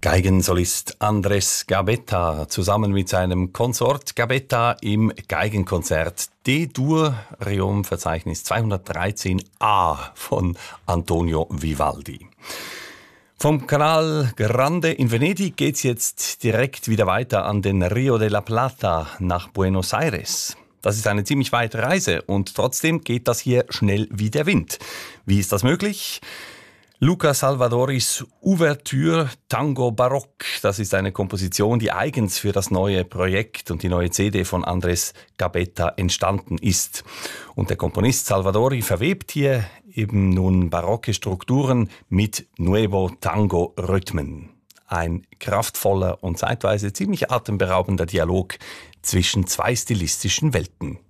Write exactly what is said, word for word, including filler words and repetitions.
Geigensolist Andrés Gabetta zusammen mit seinem Konsort Gabetta im Geigenkonzert D-Dur Reom-Verzeichnis zweihundertdreizehn a von Antonio Vivaldi. Vom Canal Grande in Venedig geht's jetzt direkt wieder weiter an den Rio de la Plata nach Buenos Aires. Das ist eine ziemlich weite Reise und trotzdem geht das hier schnell wie der Wind. Wie ist das möglich? Luca Salvadoris Ouverture Tango Baroque, das ist eine Komposition, die eigens für das neue Projekt und die neue C D von Andrés Gabetta entstanden ist. Und der Komponist Salvadori verwebt hier eben nun barocke Strukturen mit Nuevo Tango Rhythmen. Ein kraftvoller und zeitweise ziemlich atemberaubender Dialog zwischen zwei stilistischen Welten.